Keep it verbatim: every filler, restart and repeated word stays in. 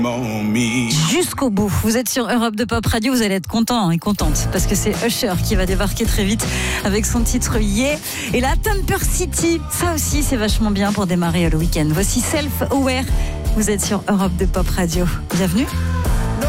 Jusqu'au bout. Vous êtes sur Europe deux Pop Radio, vous allez être content et contente parce que c'est Usher qui va débarquer très vite avec son titre Yeah. Et là, Temper City, ça aussi c'est vachement bien pour démarrer le week-end. Voici Self Aware. Vous êtes sur Europe deux Pop Radio. Bienvenue.